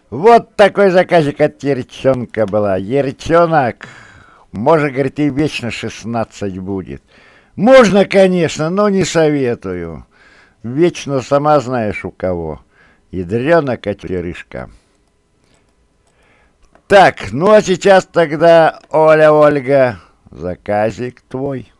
Вот такой заказик от Ерчонка была. Ерчонок, может, говорит, и вечно 16 будет. Можно, конечно, но не советую. Вечно сама знаешь у кого. Ядрёна кочерышка. Так, ну а сейчас тогда, Оля, Ольга, заказик твой.